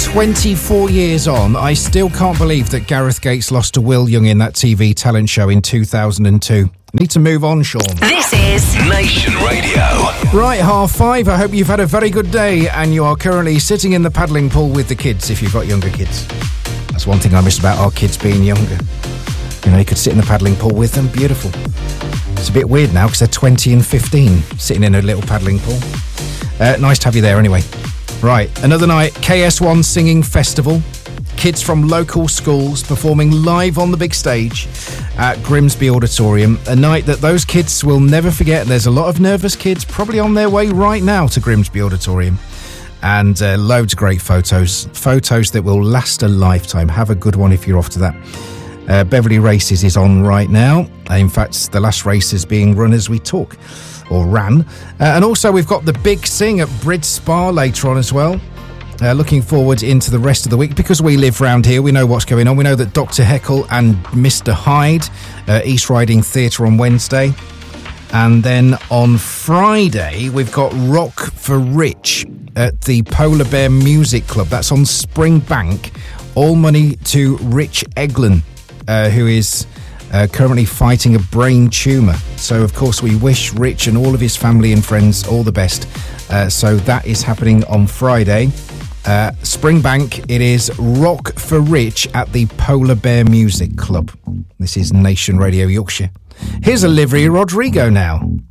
24 years on, I still can't believe that Gareth Gates lost to Will Young in that TV talent show in 2002. Need to move on, Sean. This is Nation Radio. Right, 5:30. I hope you've had a very good day and you are currently sitting in the paddling pool with the kids if you've got younger kids. That's one thing I miss about our kids being younger. You know, you could sit in the paddling pool with them. Beautiful. It's a bit weird now because they're 20 and 15 sitting in a little paddling pool. Nice to have you there anyway. Right, another night, KS1 Singing Festival. Kids from local schools performing live on the big stage at Grimsby Auditorium. A night that those kids will never forget. There's a lot of nervous kids probably on their way right now to Grimsby Auditorium. And loads of great photos. Photos that will last a lifetime. Have a good one if you're off to that. Beverley Races is on right now. In fact, the last race is being run as we talk. Or ran. And also we've got the Big Sing at Bridge Spa later on as well. Looking forward into the rest of the week. Because we live round here, we know what's going on. We know that Dr. Heckle and Mr. Hyde, East Riding Theatre on Wednesday. And then on Friday, we've got Rock for Rich at the Polar Bear Music Club. That's on Spring Bank. All money to Rich Eglin, who is currently fighting a brain tumour. So, of course, we wish Rich and all of his family and friends all the best. So that is happening on Friday. Springbank, it is Rock for Rich at the Polar Bear Music Club. This is Nation Radio Yorkshire. Here's Olivia Rodrigo now.